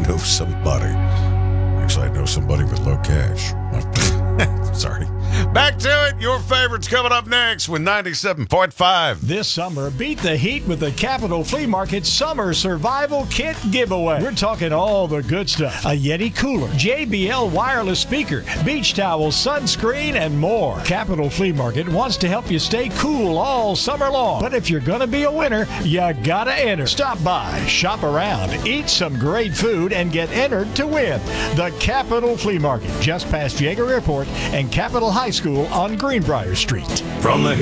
know somebody. Actually, I know somebody with low cash. Sorry. Back to it. Your favorites coming up next with 97.5. This summer, beat the heat with the Capital Flea Market Summer Survival Kit Giveaway. We're talking all the good stuff. A Yeti cooler, JBL wireless speaker, beach towels, sunscreen, and more. Capital Flea Market wants to help you stay cool all summer long. But if you're going to be a winner, you got to enter. Stop by, shop around, eat some great food, and get entered to win. The Capital Flea Market, just past Jaeger Airport and Capitol High School on Greenbrier Street. From the